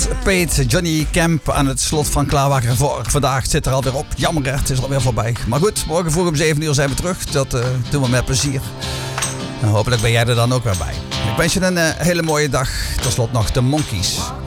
Pate, Johnny Camp aan het slot van Klaarwaker voor vandaag zit er alweer op. Jammer, het is alweer voorbij. Maar goed, morgen vroeg om 7 uur zijn we terug. Dat doen we met plezier. En hopelijk ben jij er dan ook weer bij. Ik wens je een hele mooie dag. Tot slot nog de Monkees.